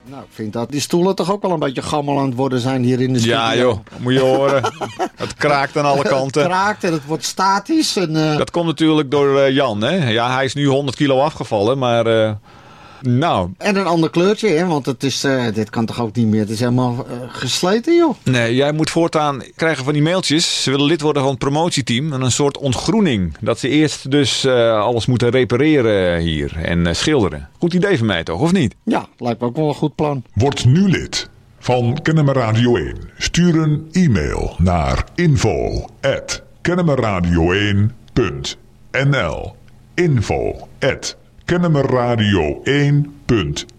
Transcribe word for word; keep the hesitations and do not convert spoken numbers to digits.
Nou, ik vind dat die stoelen toch ook wel een beetje gammel aan het worden zijn hier in de studio. Ja joh, moet je horen. Het kraakt aan alle kanten. Het kraakt en het wordt statisch. En, uh... Dat komt natuurlijk door uh, Jan. Hè? Ja, hij is nu honderd kilo afgevallen, maar... Uh, nou. En een ander kleurtje, hè? Want het is, uh, dit kan toch ook niet meer. Het is helemaal uh, gesleten, joh. Nee, jij moet voortaan krijgen van die mailtjes. Ze willen lid worden van het promotieteam. En een soort ontgroening. Dat ze eerst dus uh, alles moeten repareren hier en uh, schilderen. Goed idee van mij toch, of niet? Ja, lijkt me ook wel een goed plan. Word nu lid van Kennemer Radio één. Stuur een e-mail naar info at kennemerradio één punt n l info at kennemerradio één punt